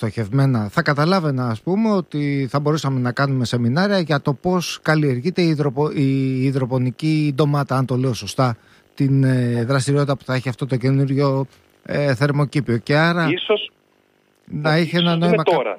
στοχευμένα. Θα καταλάβαινα, ας πούμε, ότι θα μπορούσαμε να κάνουμε σεμινάρια για το πώς καλλιεργείται η υδροπονική ντομάτα, αν το λέω σωστά, την δραστηριότητα που θα έχει αυτό το καινούριο θερμοκήπιο. Και άρα ίσως να είχε ένα νόημα. Τώρα.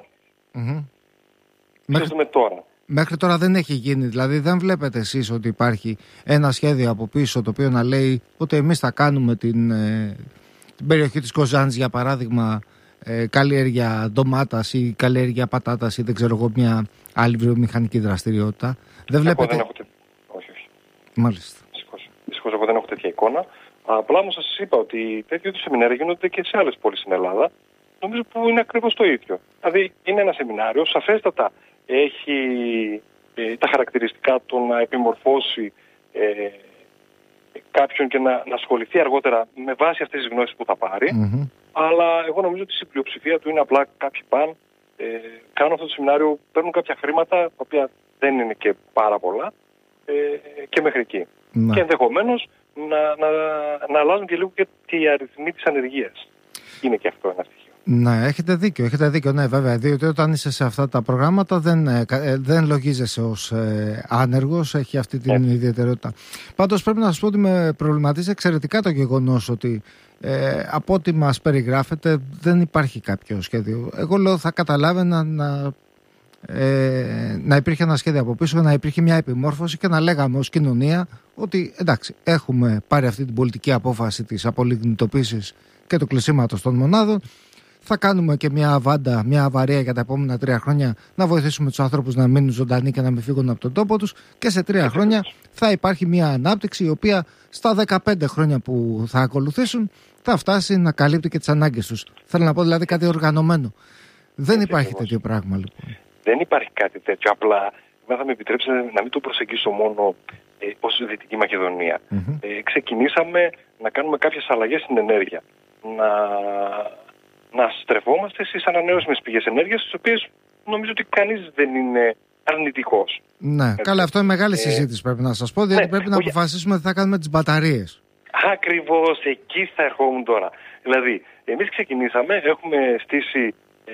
Τώρα. Μέχρι τώρα δεν έχει γίνει, δηλαδή δεν βλέπετε εσείς ότι υπάρχει ένα σχέδιο από πίσω το οποίο να λέει ότι εμείς θα κάνουμε την περιοχή της Κοζάνης, για παράδειγμα, καλλιέργεια ντομάτας ή καλλιέργεια πατάτας ή δεν ξέρω εγώ μια άλλη βιομηχανική δραστηριότητα. Δεν βλέπετε. Όχι. Μάλιστα. Δυστυχώς εγώ δεν έχω τέτοια εικόνα. Απλά όμως σας είπα ότι τέτοιου είδους σεμινάρια γίνονται και σε άλλες πόλεις στην Ελλάδα. Νομίζω που είναι ακριβώς το ίδιο. Δηλαδή είναι ένα σεμινάριο, σαφέστατα έχει τα χαρακτηριστικά του να επιμορφώσει κάποιον και να ασχοληθεί αργότερα με βάση αυτές τις γνώσεις που θα πάρει. Αλλά εγώ νομίζω ότι η πλειοψηφία του είναι απλά κάποιοι πάνε, κάνουν αυτό το σεμινάριο, παίρνουν κάποια χρήματα, τα οποία δεν είναι και πάρα πολλά, και μέχρι εκεί. Και ενδεχομένως να αλλάζουν και λίγο και οι αριθμοί της ανεργίας. Είναι και αυτό ένα στοιχείο. Ναι, έχετε δίκιο, ναι, βέβαια. Διότι όταν είσαι σε αυτά τα προγράμματα δεν λογίζεσαι ως άνεργος, έχει αυτή την ιδιαιτερότητα. Πάντως πρέπει να σας πω ότι με προβληματίζει εξαιρετικά το γεγονός ότι από ό,τι μας περιγράφεται δεν υπάρχει κάποιο σχέδιο. Εγώ λέω θα καταλάβαινα να υπήρχε ένα σχέδιο από πίσω, να υπήρχε μια επιμόρφωση και να λέγαμε ως κοινωνία ότι εντάξει, έχουμε πάρει αυτή την πολιτική απόφαση της απολιγνητοποίησης και του κλεισίματος των μονάδων. Θα κάνουμε και μια αβάντα, μια αβαρία για τα επόμενα 3 χρόνια να βοηθήσουμε τους ανθρώπους να μείνουν ζωντανοί και να μην φύγουν από τον τόπο τους, και σε 3 χρόνια θα υπάρχει μια ανάπτυξη η οποία στα 15 χρόνια που θα ακολουθήσουν θα φτάσει να καλύπτει και τις ανάγκες τους. Θέλω να πω δηλαδή κάτι οργανωμένο. Δεν υπάρχει τέτοιο πράγμα λοιπόν. Δεν υπάρχει κάτι τέτοιο. Απλά δεν θα με επιτρέψετε να μην το προσεγγίσω μόνο ως Δυτική Μακεδονία. Ξεκινήσαμε να κάνουμε κάποιες αλλαγές στην ενέργεια. Να στρεφόμαστε στις ανανεώσιμες πηγές ενέργειας, στις οποίες νομίζω ότι κανείς δεν είναι αρνητικός. Ναι, καλά, αυτό είναι μεγάλη συζήτηση πρέπει να σας πω, διότι πρέπει να αποφασίσουμε τι θα κάνουμε τις μπαταρίες. Ακριβώς, εκεί θα ερχόμουν τώρα. Δηλαδή, εμείς ξεκινήσαμε, έχουμε στήσει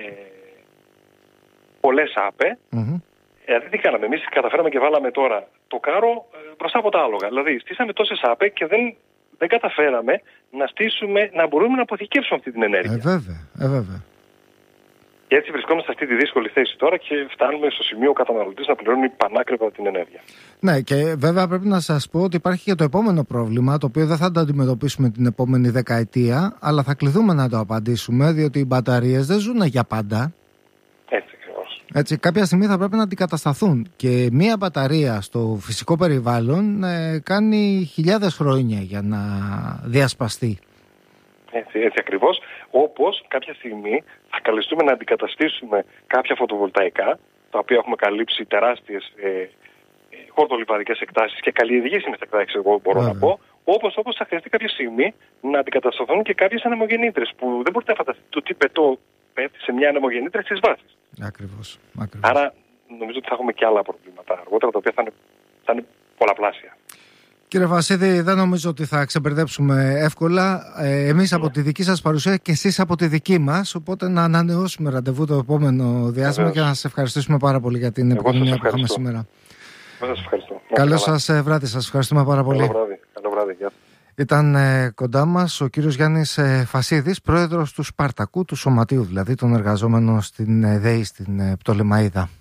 πολλές ΑΠΕ. Δηλαδή, τι κάναμε, εμείς καταφέραμε και βάλαμε τώρα το κάρο μπροστά από τα άλογα. Δηλαδή, στήσαμε τόσες ΑΠΕ και δεν καταφέραμε να μπορούμε να αποθηκεύσουμε αυτή την ενέργεια. Βέβαια. Και έτσι βρισκόμαστε σε αυτή τη δύσκολη θέση τώρα και φτάνουμε στο σημείο ο καταναλωτής να πληρώνει πανάκριβα την ενέργεια. Ναι, και βέβαια πρέπει να σας πω ότι υπάρχει και το επόμενο πρόβλημα, το οποίο δεν θα το αντιμετωπίσουμε την επόμενη δεκαετία, αλλά θα κληθούμε να το απαντήσουμε, διότι οι μπαταρίες δεν ζουν για πάντα. Έτσι, κάποια στιγμή θα πρέπει να αντικατασταθούν και μία μπαταρία στο φυσικό περιβάλλον κάνει χιλιάδες χρόνια για να διασπαστεί. Έτσι ακριβώς, όπως κάποια στιγμή θα καλεστούμε να αντικαταστήσουμε κάποια φωτοβολταϊκά, τα οποία έχουμε καλύψει τεράστιες χορτολιβαδικές εκτάσεις και καλλιεργήσιμες εκτάσεις, εγώ μπορώ να πω, όπως θα χρειαστεί κάποια στιγμή να αντικατασταθούν και κάποιες ανεμογεννήτρες, που δεν μπορείτε να φανταστείτε το τι πετώ πέφτει σε μια ανεμογεννήτρια στις βάσεις. Ακριβώς. Άρα νομίζω ότι θα έχουμε και άλλα προβλήματα αργότερα, τα οποία θα είναι πολλαπλάσια. Κύριε Βασίδη, δεν νομίζω ότι θα ξεμπερδέψουμε εύκολα. Εμείς από τη δική σας παρουσία και εσείς από τη δική μας. Οπότε να ανανεώσουμε ραντεβού το επόμενο διάστημα και να σας ευχαριστήσουμε πάρα πολύ για την επικοινωνία που είχαμε σήμερα. Εγώ σας ευχαριστώ. Καλό σας βράδυ, σας ευχαριστούμε πάρα πολύ. Καλό βράδυ. Γεια. Ήταν κοντά μας ο κύριος Γιάννης Φασίδης, πρόεδρος του Σπαρτακού, του Σωματείου δηλαδή των εργαζόμενων στην ΔΕΗ, στην Πτολεμαΐδα.